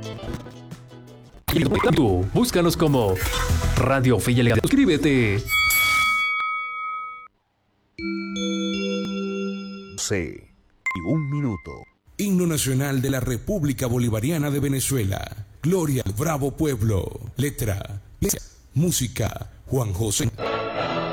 Tú, búscanos como Radio Fe y Alegría. Suscríbete. Sí, y un minuto. Himno nacional de la República Bolivariana de Venezuela. Gloria al bravo pueblo. Letra, música, Juan José.